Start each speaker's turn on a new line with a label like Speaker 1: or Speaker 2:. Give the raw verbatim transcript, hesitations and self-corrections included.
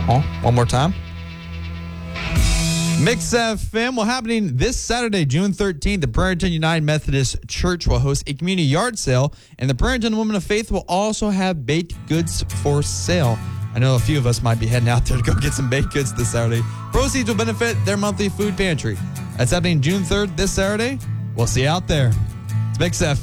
Speaker 1: Oh, one more time. Mix F M. Well, happening this Saturday, June thirteenth, the Brereton United Methodist Church will host a community yard sale, and the Brereton Women of Faith will also have baked goods for sale. I know a few of us might be heading out there to go get some baked goods this Saturday. Proceeds will benefit their monthly food pantry. That's happening June third, this Saturday. We'll see you out there. It's Mix F M.